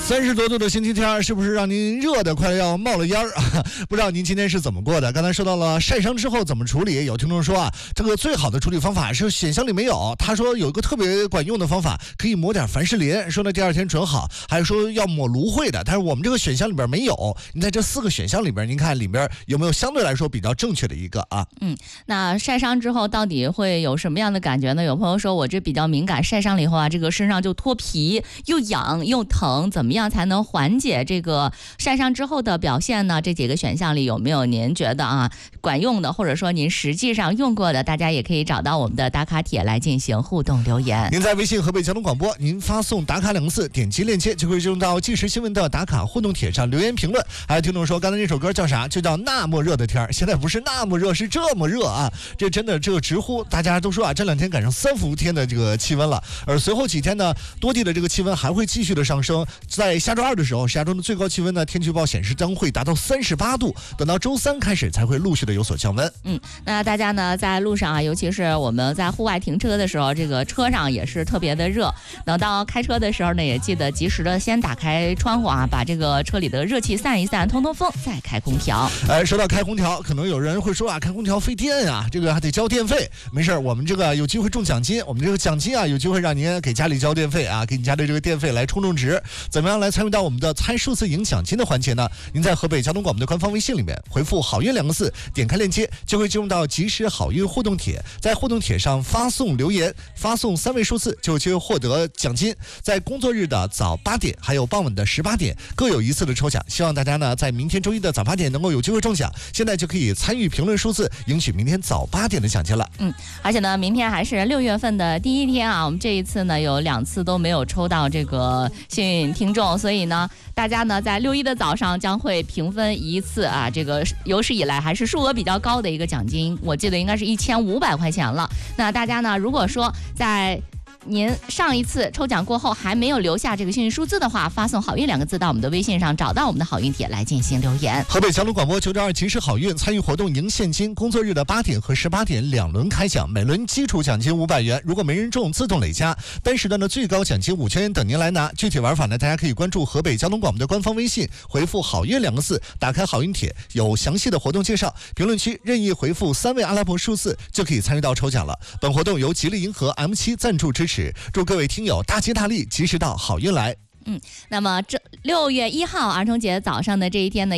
30多度的星期天，是不是让您热的快要冒了烟儿？不知道您今天是怎么过的？刚才说到了晒伤之后怎么处理，有听众说啊，这个最好的处理方法是选项里没有。他说有一个特别管用的方法，可以抹点凡士林，说呢第二天准好。还有说要抹芦荟的，但是我们这个选项里边没有。您在这4个选项里边，您看里边有没有相对来说比较正确的一个啊？ 那晒伤之后到底会有什么样的感觉呢？有朋友说我这比较敏感，晒伤了以后啊，这个身上就脱皮，又痒又疼，怎么样才能缓解这个晒伤之后的表现呢？这几个选项里有没有您觉得管用的，或者说您实际上用过的？大家也可以找到我们的打卡帖来进行互动留言。 您在微信河北交通广播，您发送打卡2个字，点击链接就会进入到即时新闻的打卡互动帖上留言评论。还有听众说刚才那首歌叫啥？就叫那么热的天，现在不是那么热，是这么热啊！这真的这个直呼大家都说这2天赶上3伏天的这个气温了。而随后几天呢，多地的这个气温还会继续的上升。在下周2的时候，石家庄的最高气温呢，天气预报显示将会达到38度，等到周3开始才会陆续的有所降温。 那大家呢在路上尤其是我们在户外停车的时候，这个车上也是特别的热。等到开车的时候呢，也记得及时的先打开窗户把这个车里的热气散一散，通通风，再开空调。 说到开空调，可能有人会说开空调费电这个还得交电费。没事，我们这个有机会中奖金，我们这个奖金有机会让您给家里交电费给你家的这个电费来充值。怎么样来参与到我们的猜数字赢奖金的环节呢？您在河北交通广播的官方微信里面回复好运2个字，点开链接就会进入到即时好运互动帖，在互动帖上发送留言，发送3位数字就有机会获得奖金。在工作日的早8点还有傍晚的18点各有1次的抽奖，希望大家呢在明天周一的早8点能够有机会中奖，现在就可以参与评论数字赢取明天早8点的奖金了。 而且呢明天还是6月份的第1天我们这一次呢有2次都没有抽到这个幸运听众，所以呢大家呢在6一的早上将会平分1次这个有史以来还是数额比较高的一个奖金，我记得应该是1500块钱了。那大家呢如果说在您上一次抽奖过后还没有留下这个幸运数字的话，发送好运2个字到我们的微信上，找到我们的好运帖来进行留言。 河北交通广播992即时好运参与活动赢现金，工作日的8点和18点2轮开奖，每轮基础奖金500元，如果没人中自动累加，单时段的最高奖金5000元等您来拿。具体玩法呢，大家可以关注河北交通广播的官方微信，回复好运2个字，打开好运帖有详细的活动介绍，评论区任意回复3位阿拉伯数字就可以参与到抽奖了。本活动由吉利银河 M7 赞助支持，祝各位听友大吉大利，及时到，好运来。 那么这6月1号儿童节早上的这一天呢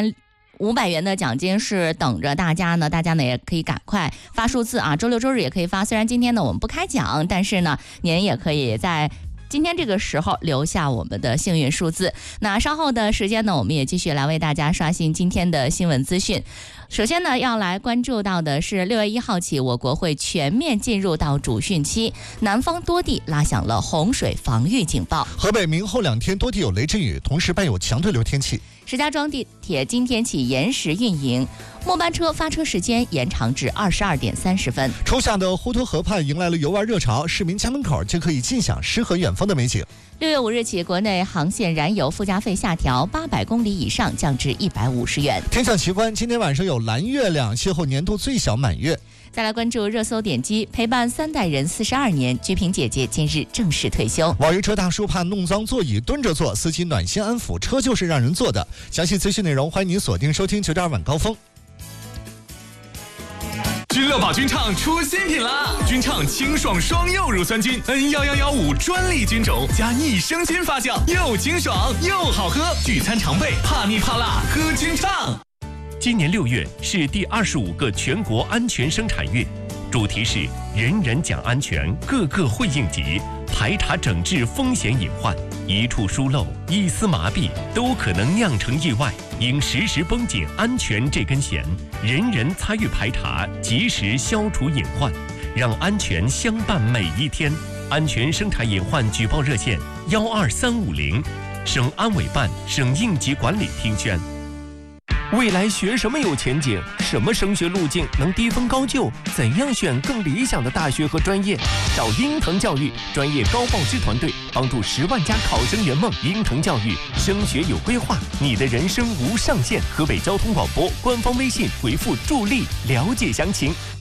，1500元的奖金是等着大家呢，也可以赶快发数字周六周日也可以发。虽然今天呢我们不开奖，但是呢您也可以在今天这个时候留下我们的幸运数字。那稍后的时间呢，我们也继续来为大家刷新今天的新闻资讯。首先呢，要来关注到的是6月1号起，我国会全面进入到主汛期，南方多地拉响了洪水防御警报。 河北明后2天多地有雷阵雨，同时伴有强对流天气。 石家庄地铁今天起延时运营，末班车发车时间延长至22点30分。 初夏的滹沱河畔迎来了游玩热潮，市民家门口就可以尽享诗和远方的美景。 6月5日起，国内航线燃油附加费下调，800公里以上降至150元。 天象奇观，今天晚上有蓝月亮，邂逅年度最小满月。 再来关注热搜点击，陪伴3代人42年，鞠萍姐姐今日正式退休。 网约车大叔怕弄脏座椅蹲着坐，司机暖心安抚，车就是让人坐的。详细资讯内容，欢迎您锁定收听92晚高峰。 君乐宝君畅出新品啦！君畅清爽双柚乳酸菌 N11115专利菌种加益生菌发酵，又清爽又好喝，聚餐常备，怕腻怕辣喝君畅。 今年6月是第25个全国安全生产月，主题是人人讲安全，个个会应急，排查整治风险隐患，一处疏漏、一丝麻痹都可能酿成意外，应时时绷紧安全这根弦，人人参与排查，及时消除隐患，让安全相伴每一天。安全生产隐患举报热线12350，省安委办、省应急管理厅宣。未来学什么有前景？什么升学路径能低分高就？怎样选更理想的大学和专业？找鹰腾教育专业高报师团队，帮助10万家考生圆梦。鹰腾教育升学有规划，你的人生无上限。河北交通广播官方微信回复助力了解详情。